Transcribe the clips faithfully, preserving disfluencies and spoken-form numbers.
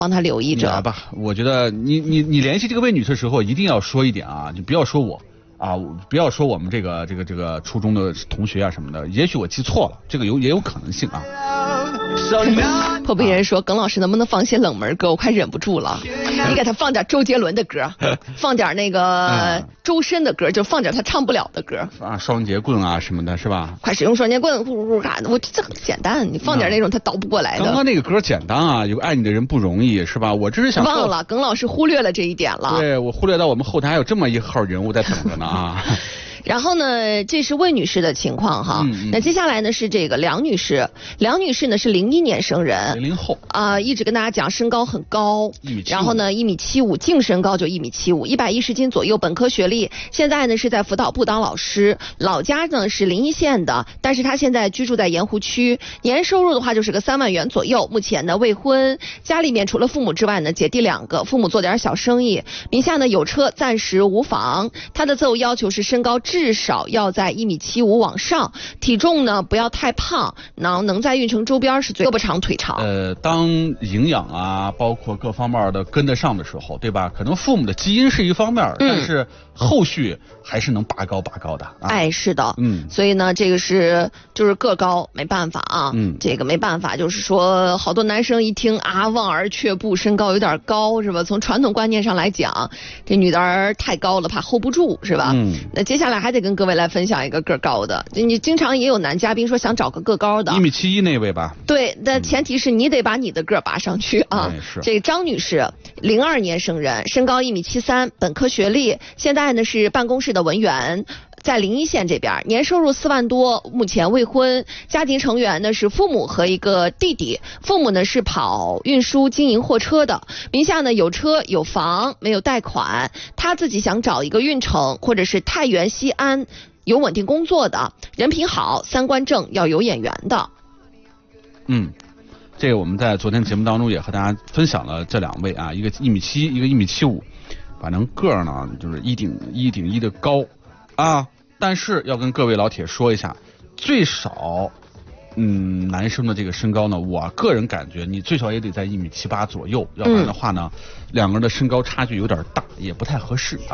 帮他留意着。 来吧，我觉得你你你联系这个魏女士的时候，一定要说一点啊，就不要说我。啊，不要说我们这个这个这个初中的同学啊什么的，也许我记错了，这个有也有可能性啊。 破壁人说，耿老师能不能放些冷门歌？我快忍不住了。你给他放点周杰伦的歌，放点那个周深的歌，就放点他唱不了的歌啊，双节棍啊什么的，是吧？ 快使用双节棍，呼呼嘎的，我这很简单，你放点那种他倒不过来的。 刚刚那个歌简单啊，有个爱你的人不容易，是吧？我只是想忘了，耿老师忽略了这一点了。 对，我忽略到我们后台还有这么一号人物在等着呢啊。 然后呢，这是魏女士的情况哈。嗯嗯那接下来呢是这个梁女士，梁女士呢是零一年生人， 零零后啊、呃，一直跟大家讲身高很高， 一米七五， 然后呢一米七五，净身高就一米七五，一百一十斤左右，本科学历，现在呢是在辅导部当老师，老家呢是临沂县的，但是她现在居住在盐湖区，年收入的话就是个三万元左右，目前呢未婚，家里面除了父母之外呢姐弟两个，父母做点小生意，名下呢有车，暂时无房，她的择偶要求是身高至少要在一米七五往上，体重呢不要太胖，能能在运城周边是最胳膊长腿长。 呃，当营养啊，包括各方面的跟得上的时候，对吧？可能父母的基因是一方面，嗯、但是后续还是能拔高拔高的。啊、 哎，是的， 嗯， 所以呢，这个是就是个高没办法啊，嗯，这个没办法，就是说好多男生一听啊望而却步，身高有点高是吧？从传统观念上来讲，这女的太高了，怕 hold 不住是吧？嗯，那接下来还得跟各位来分享一个个高的，你经常也有男嘉宾说想找个个高的， 一米七一那位吧？ 对，但前提是你得把你的个拔上去啊。 嗯、是这个张女士，零二年生人，身高一米七三，本科学历，现在呢是办公室的文员。在临沂县这边，年收入四万多，目前未婚，家庭成员呢是父母和一个弟弟，父母呢是跑运输经营货车的，名下呢有车有房，没有贷款，他自己想找一个运城或者是太原西安有稳定工作的，人品好，三观正，要有眼缘的。 嗯，这个我们在昨天节目当中也和大家分享了这两位啊，一个一米七，一个一米七五，反正个儿呢就是一顶一顶一的高。啊，但是要跟各位老铁说一下，最少，嗯，男生的这个身高呢，我个人感觉你最少也得在一米七八左右，要不然的话呢，嗯、两个人的身高差距有点大，也不太合适啊。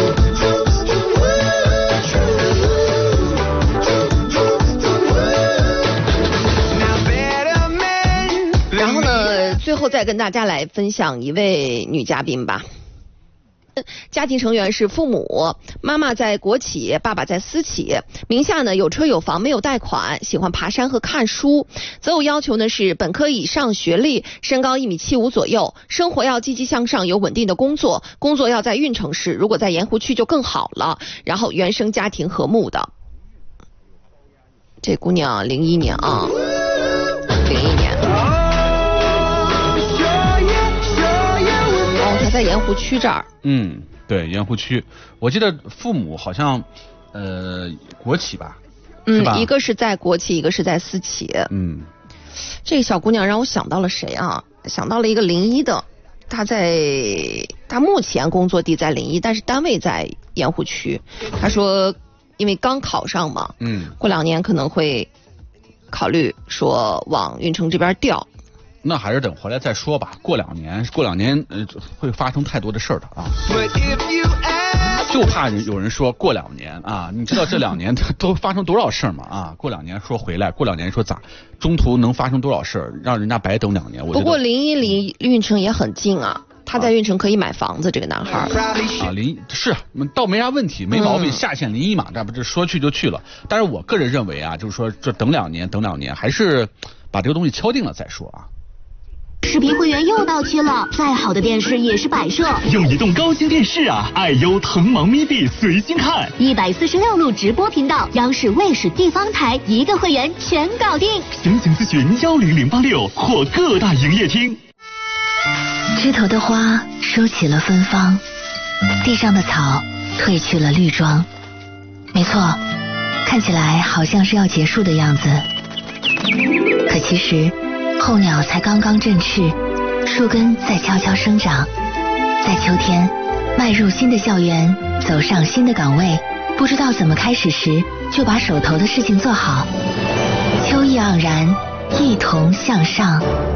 然后呢，最后再跟大家来分享一位女嘉宾吧。家庭成员是父母，妈妈在国企，爸爸在私企，名下呢有车有房，没有贷款，喜欢爬山和看书。择偶要求呢是本科以上学历，身高一米七五左右，生活要积极向上，有稳定的工作，工作要在运城市，如果在盐湖区就更好了。然后原生家庭和睦的，这姑娘零一年啊，零一年。在盐湖区这儿， 嗯，对，盐湖区，我记得父母好像，呃，国企吧， 嗯，一个是在国企，一个是在私企， 嗯， 这个小姑娘让我想到了谁啊？想到了一个临沂的，她在，她目前工作地在临沂，但是单位在盐湖区。她说，因为刚考上嘛，嗯，过两年可能会考虑说往运城这边调。 那还是等回来再说吧。过两年，过两年呃会发生太多的事儿的啊。就怕有人说过两年啊，你知道这两年都发生多少事儿吗？啊，过两年说回来，过两年说咋，中途能发生多少事儿，让人家白等两年。我不过临沂离运城也很近啊，他在运城可以买房子，这个男孩啊，临是倒没啥问题，没毛病，嗯、下线临沂嘛，这不这说去就去了。但是我个人认为啊，就是说这等两年，等两年，还是把这个东西敲定了再说啊。 视频会员又到期了，再好的电视也是摆设。 用移动高清电视啊，爱优腾芒 midi 随心看， 一百四十六路直播频道，央视、卫视地方台一个会员全搞定。 详情咨询幺零零八六或各大营业厅。 枝头的花收起了芬芳，地上的草褪去了绿装。没错，看起来好像是要结束的样子，可其实候鸟才刚刚振翅，树根在悄悄生长。在秋天，迈入新的校园，走上新的岗位，不知道怎么开始时，就把手头的事情做好。秋意盎然，一同向上。